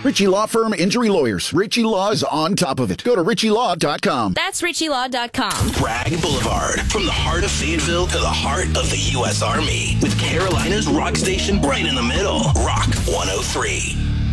Ritchie Law Firm Injury Lawyers. Ritchie Law is on top of it. Go to ritchielaw.com. That's ritchielaw.com. Bragg Boulevard, from the heart of Fayetteville to the heart of the U.S. Army, with Carolina's rock station right in the middle. Rock 103.